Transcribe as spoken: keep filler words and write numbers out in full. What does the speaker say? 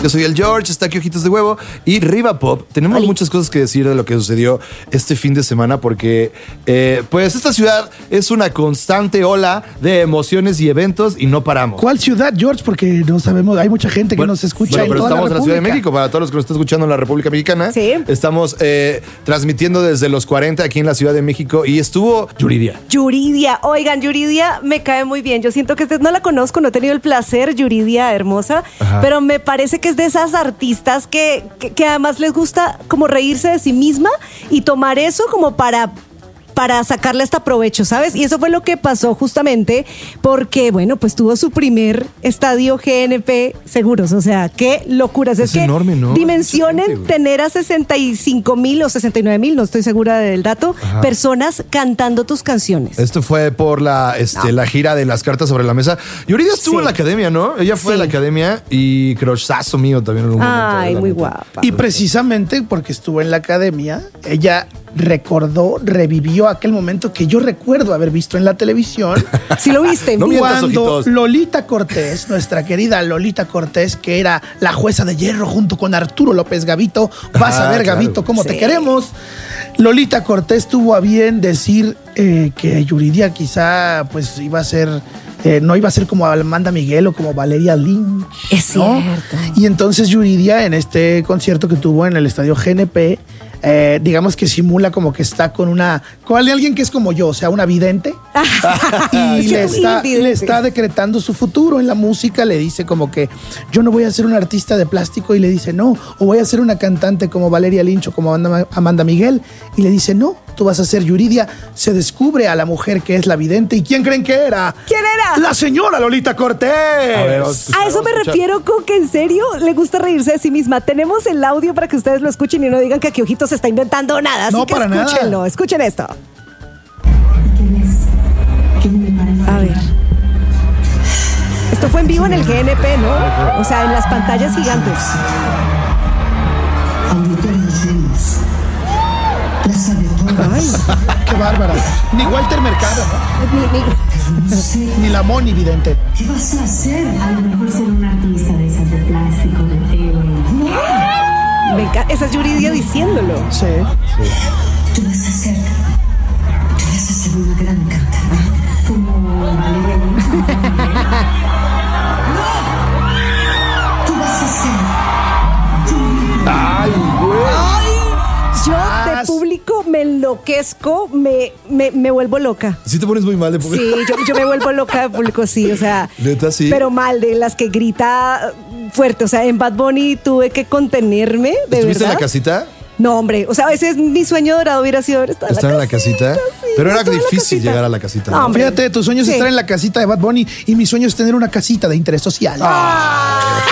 Yo soy el George, está aquí Ojitos de Huevo y Riva Pop. Tenemos Oli. muchas cosas que decir de lo que sucedió este fin de semana porque, eh, pues, esta ciudad es una constante ola de emociones y eventos y no paramos. ¿Cuál ciudad, George? Porque no sabemos, hay mucha gente que Bueno, nos escucha bueno, en pero toda estamos la en la Ciudad de República. México, para todos los que nos están escuchando en la República Mexicana. Sí. Estamos eh, transmitiendo desde los cuarenta aquí en la Ciudad de México y estuvo Yuridia. Yuridia, oigan, Yuridia me cae muy bien. Yo siento que este- no la conozco, no he tenido el placer, Yuridia hermosa, Ajá. pero me parece que es de esas artistas que, que, que además les gusta como reírse de sí misma y tomar eso como para... para sacarle hasta provecho, ¿sabes? Y eso fue lo que pasó justamente porque, bueno, pues tuvo su primer estadio G N P Seguros. O sea, qué locuras. Es, Es que enorme, ¿no? dimensionen Mucha gente, güey. tener a sesenta y cinco mil o sesenta y nueve mil, no estoy segura del dato, Ajá. personas cantando tus canciones. Esto fue por la, este, No. la gira de las cartas sobre la mesa. Yuridia estuvo Sí. en la academia, ¿no? Ella fue Sí. a la academia y cruzazo mío también en un momento. Ay, la muy neta. guapa. Y precisamente porque estuvo en la academia, ella recordó, revivió aquel momento que yo recuerdo haber visto en la televisión. ¿Sí lo viste? No mientas, Cuando ojitos. Lolita Cortés, nuestra querida Lolita Cortés, que era la jueza de hierro junto con Arturo López Gavito, vas Ah, a ver, claro. Gavito, cómo Sí. te queremos. Lolita Cortés tuvo a bien decir eh, que Yuridia quizá pues iba a ser, eh, no iba a ser como Amanda Miguel o como Valeria Lynch. Es ¿no? cierto. Y entonces Yuridia en este concierto que tuvo en el estadio G N P, eh, digamos que simula como que está con una, con alguien que es como yo, o sea, una vidente. y le está, Vidente. le está decretando su futuro en la música, le dice como que yo no voy a ser un artista de plástico y le dice no, o voy a ser una cantante como Valeria Lynch o como Amanda, Amanda Miguel y le dice no, tú vas a ser Yuridia. Se descubre a la mujer que es la vidente y ¿quién creen que era? ¿Quién era? La señora Lolita Cortés. A ver, vamos a escuchar, A eso vamos me a escuchar. refiero con que en serio le gusta reírse de sí misma. Tenemos el audio para que ustedes lo escuchen y no digan que aquí Ojitos se está inventando nada. Así No, que para nada. escúchenlo, escuchen esto. ¿Quién es? ¿Quién me parece? A ver. Esto fue en vivo en el G N P, ¿no? O sea, en las pantallas gigantes. Auditorio Nos Vemos. Plaza de Toros. Ay, Qué bárbara. Ni Walter Mercado, ¿no? ni- ni- No sé. Ni la Moni vidente. ¿Qué vas a hacer? A lo mejor ser un artista de esas de plástico, de tela. me encanta. Esa es Yuridia diciéndolo. Sí. Tú vas a ser. Tú vas a ser una gran cantante. Como Valeria Lynch. ¡No! Tú vas a ser. Ay, güey. Yo Ah, de público me enloquezco, me, me, me vuelvo loca. Sí te pones muy mal de público. Sí, yo, yo me vuelvo loca de público, sí, o sea. ¿Neta, sí? Pero mal, de las que grita fuerte. O sea, en Bad Bunny tuve que contenerme, de ¿Estuviste en verdad. la casita? No, hombre, o sea, ese es mi sueño dorado, hubiera sido estar ¿Estar en la casita? sí, Pero era estar en la difícil casita. llegar a la casita. No, ¿no? hombre. Fíjate, tu sueño es Sí. estar en la casita de Bad Bunny y mi sueño es tener una casita de interés social. Ah.